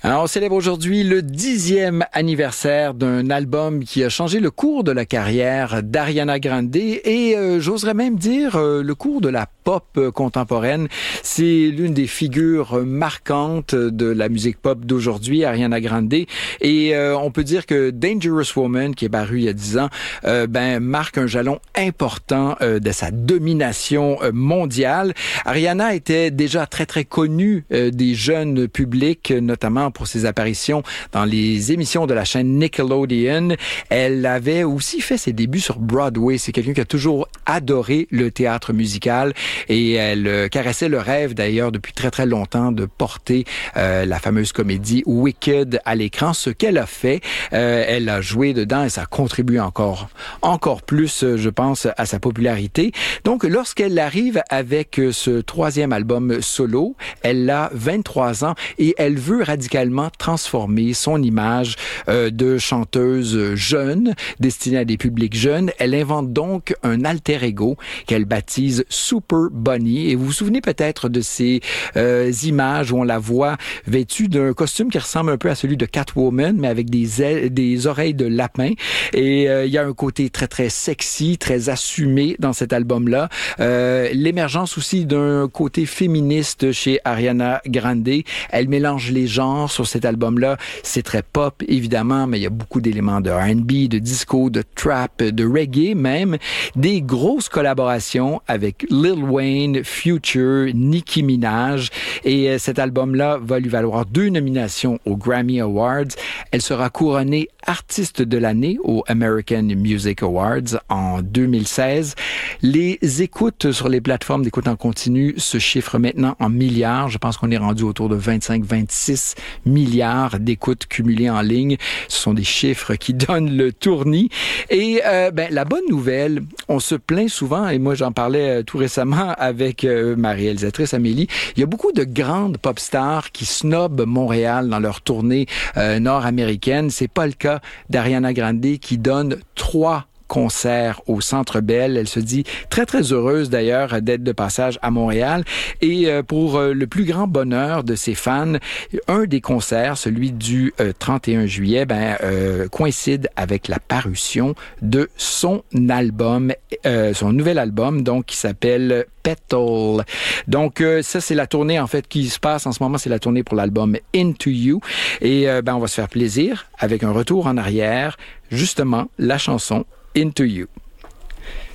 Alors, on célèbre aujourd'hui le 10e anniversaire d'un album qui a changé le cours de la carrière d'Ariana Grande et j'oserais même dire le cours de la pop contemporaine. C'est l'une des figures marquantes de la musique pop d'aujourd'hui, Ariana Grande. Et on peut dire que Dangerous Woman, qui est paru il y a 10 ans, marque un jalon important de sa domination mondiale. Ariana était déjà très, très connue des jeunes publics, notamment pour ses apparitions dans les émissions de la chaîne Nickelodeon. Elle avait aussi fait ses débuts sur Broadway. C'est quelqu'un qui a toujours adoré le théâtre musical et elle caressait le rêve d'ailleurs depuis très très longtemps de porter la fameuse comédie Wicked à l'écran, ce qu'elle a fait. Elle a joué dedans et ça contribue encore plus, je pense, à sa popularité. Donc, lorsqu'elle arrive avec ce troisième album solo, elle a 23 ans et elle veut radicalement transformer son image de chanteuse jeune, destinée à des publics jeunes. Elle invente donc un alter ego qu'elle baptise Super Bunny. Et vous vous souvenez peut-être de ces images où on la voit vêtue d'un costume qui ressemble un peu à celui de Catwoman, mais avec des oreilles de lapin. Et il y a un côté très, très sexy, très assumé dans cet album-là. L'émergence aussi d'un côté féministe chez Ariana Grande. Elle mélange les genres sur cet album-là. C'est très pop, évidemment, mais il y a beaucoup d'éléments de R&B, de disco, de trap, de reggae même. Des grosses collaborations avec Lil Wayne, Future, Nicki Minaj. Et cet album-là va lui valoir 2 nominations aux Grammy Awards. Elle sera couronnée artiste de l'année aux American Music Awards en 2016. Les écoutes sur les plateformes d'écoute en continu se chiffrent maintenant en milliards. Je pense qu'on est rendu autour de 25-26 milliards d'écoutes cumulées en ligne. Ce sont des chiffres qui donnent le tournis. Et la bonne nouvelle, on se plaint souvent, et moi j'en parlais tout récemment avec ma réalisatrice Amélie, il y a beaucoup de grandes pop stars qui snobent Montréal dans leur tournée nord-américaine. C'est pas le cas d'Ariana Grande qui donne 3 concert au Centre Bell. Elle se dit très, très heureuse d'ailleurs d'être de passage à Montréal. Et pour le plus grand bonheur de ses fans, un des concerts, celui du 31 juillet, coïncide avec la parution de son album, son nouvel album, donc qui s'appelle Petal. Donc ça, c'est la tournée en fait qui se passe en ce moment. C'est la tournée pour l'album Into You. Et on va se faire plaisir avec un retour en arrière, justement la chanson Into You.